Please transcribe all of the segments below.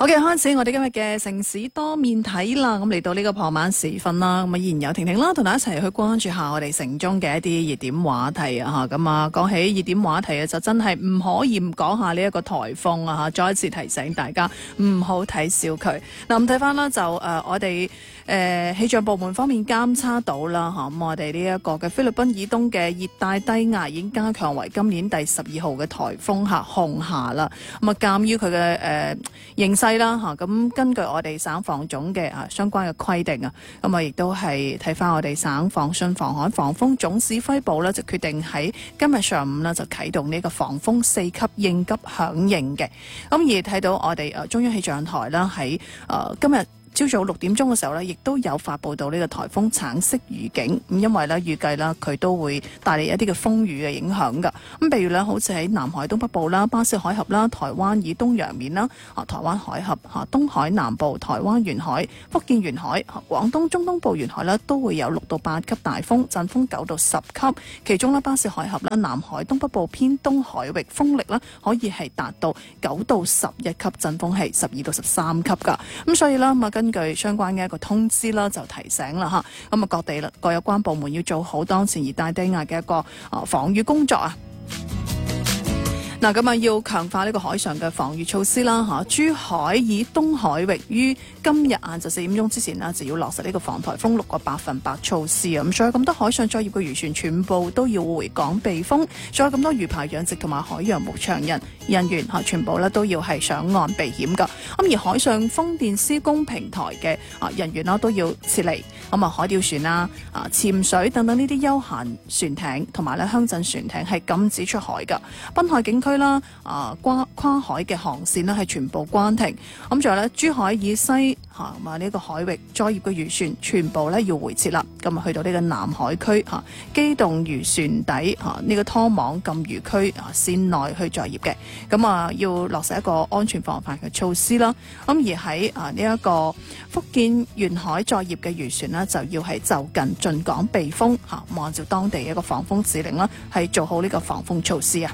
好嘅，開始我哋今日嘅城市多面睇啦。咁嚟到呢個傍晚時分啦，咁依然有婷婷啦，同大家一齊去關注下我哋城中嘅一啲熱點話題啊。咁啊，講起熱點話題啊，就真係唔可以唔講下呢一個颱風啊。再一次提醒大家唔好睇小佢。嗱，咁睇翻啦，就我哋氣象部門方面監測到啦嚇。咁我哋呢一個嘅菲律賓以東嘅熱帶低壓已經加強為今年第12號嘅颱風紅霞啦。咁啊，鑑於佢嘅形勢啦嚇，咁根據我哋省防總嘅相關嘅規定啊，咁啊亦都係睇翻我哋省防汛防旱防風總指揮部呢，就決定喺今日上午呢，就啟動呢個防風4級應急響應嘅。咁而睇到我哋中央氣象台啦喺今日朝早6點鐘嘅時候呢，亦都有發布到呢個颱風橙色預警。咁因為呢預計啦，佢都會帶嚟一啲嘅風雨嘅影響㗎。咁譬如呢，好似喺南海東北部啦、巴士海峽啦、台灣以東洋面啦、台灣海峽、東海南部、台灣沿海、福建沿海、廣東中東部沿海呢，都會有6到8級大風，陣風9到10級。其中呢，巴士海峽啦、南海東北部偏東海域風力呢，可以係達到9到11級，陣風係12到13級㗎。咁所以啦，根據相關嘅一個通知啦，就提醒啦嚇，咁啊各地啦各有關部門要做好當前熱帶低壓嘅一個防禦工作啊。嗱，咁啊要強化呢個海上嘅防禦措施啦嚇。珠海以東海域於今日晏晝4點鐘之前呢，就要落實呢個防颱風6個100%措施啊。咁所以咁多海上作業嘅漁船全部都要回港避風，再咁多魚排養殖同埋海洋牧場人員全部咧都要係上岸避險㗎。咁而海上風電施工平台嘅人員啦都要撤離。咁啊海釣船啦、潛水等等呢啲休閒船艇同埋咧鄉鎮船艇係禁止出海㗎。濱海景區啦，跨海嘅航線呢係全部關停。咁仲有咧，珠海以西呢個海域作業嘅漁船全部咧要回撤啦。咁啊去到呢個南海區機動漁船底呢個拖網禁漁區線內去作業嘅。咁啊要落實一個安全防範嘅措施啦。咁而喺呢一個福建沿海作業嘅漁船呢，就要係就近進港避風按照當地一個防風指令啦，係做好呢個防風措施啊。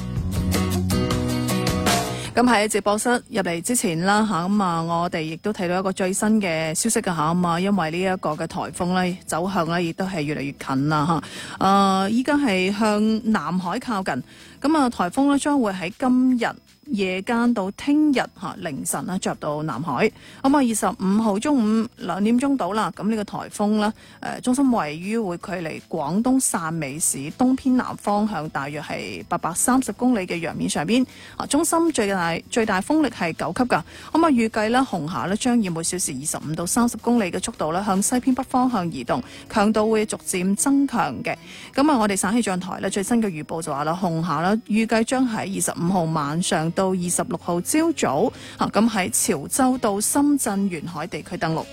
咁喺直播室入嚟之前啦我哋亦都睇到一個最新嘅消息㗎因為呢一個嘅颱風咧走向咧亦都係越嚟越近啦依家係向南海靠近，咁啊颱風咧將會喺今日夜間到聽日凌晨咧進入到南海。咁啊25號中午2點鐘到啦，咁呢個颱風咧中心位於會距離廣東汕尾市東偏南方向大約係830公里嘅洋面上邊。中心最大風力係9級㗎。咁啊預計咧紅霞咧將以每小時25到30公里嘅速度咧向西偏北方向移動，強度會逐漸增強嘅。咁啊我哋省氣象台咧最新嘅預報就話啦，紅霞咧預計將喺25號晚上到26號朝早咁喺潮州到深圳沿海地區登陸。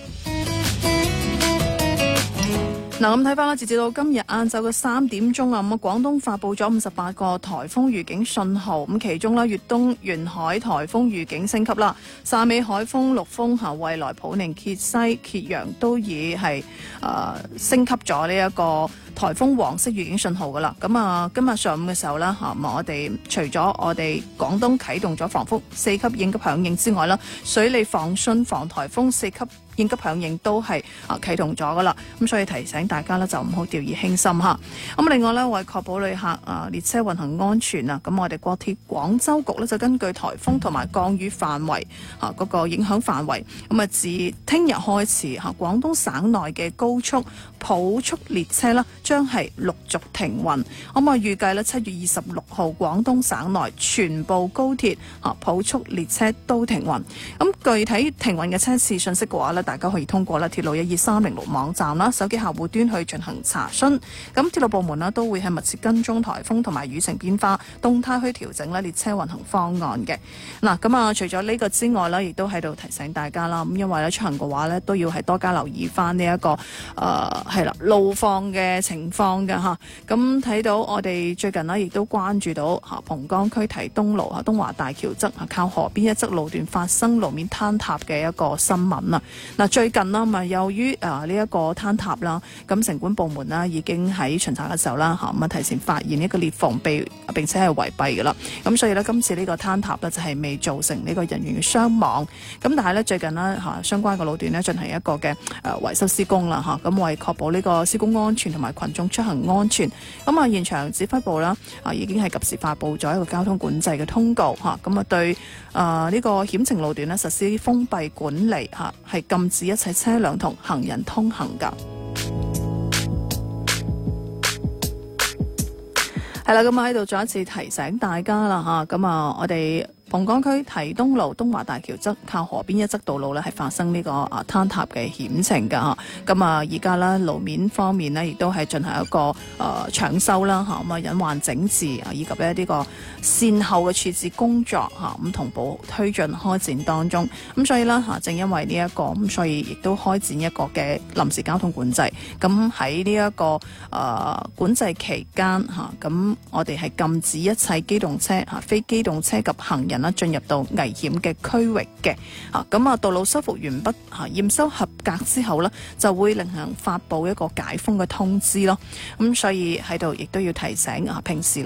嗱，咁睇翻啦，截至到今日晏晝嘅3點鐘啊，咁廣東發布咗58個颱風預警信號，咁其中啦，粵東沿海颱風預警升級啦，汕尾海風、陸豐惠來、普寧、揭西、揭陽都已係升級咗呢一個颱風黃色預警信號噶啦。咁啊，今日上午嘅時候啦我哋除咗我哋廣東啟動咗防風4級應急響應之外啦，水利防汛防颱風4級應急響應都係啟動咗噶啦。咁所以提醒大家咧就唔好掉以輕心嚇。咁另外咧，為確保旅客列車運行安全啊，咁我哋國鐵廣州局咧就根據颱風同埋降雨範圍嗰個影響範圍，咁啊自聽日開始廣東省內嘅高速普速列車啦將係陸續停運。咁啊預計咧7月26號廣東省內全部高鐵普速列車都停運。咁具體停運嘅車次信息嘅話咧，大家可以通過啦鐵路12306網站啦手機客戶端去進行查詢。咁鐵路部門啦都會係密切跟蹤颱風同埋雨程變化，動態去調整列車運行方案嘅。嗱，咁啊除咗呢個之外咧，亦都喺度提醒大家啦。咁因為咧出行嘅話咧都要係多加留意翻呢一個路況嘅情情況㗎嚇。咁睇到我哋最近呢，亦都關注到蓬崗區提東路東華大橋側靠河邊一側路段發生路面坍塌嘅一個新聞啊。嗱，最近啦，咪由於呢一個坍塌啦，咁城管部門啦已經喺巡查嘅時候啦咁提前發現呢個裂縫並且係圍蔽㗎啦。咁所以呢，今次呢個坍塌呢，就係未造成呢個人員嘅傷亡。咁但係呢，最近呢，相關嘅路段呢，進行一個嘅維修施工啦咁為確保呢個施工安全同埋群眾出行安全，咁現場指揮部啦已經係及時發布咗一個交通管制嘅通告咁對呢個險情路段呢實施封閉管理係禁止一切車輛同行人通行㗎。係啦，咁喺度再一次提醒大家啦咁我哋蓬崗區提東路東華大橋側靠河邊一側道路呢係發生呢個坍塌嘅險情㗎咁而家呢路面方面呢亦都係進行一個搶修啦咁隱患整治以及呢個善後嘅處置工作咁同步推進開展當中。咁所以呢正因為呢一個咁，所以亦都開展一個嘅臨時交通管制。咁喺呢一個管制期間咁我哋係禁止一切機動車非機動車及行人進入到危險嘅區域嘅咁道路修復完畢驗收合格之後呢，就會另行發布一個解封嘅通知咯。咁所以喺度亦都要提醒平時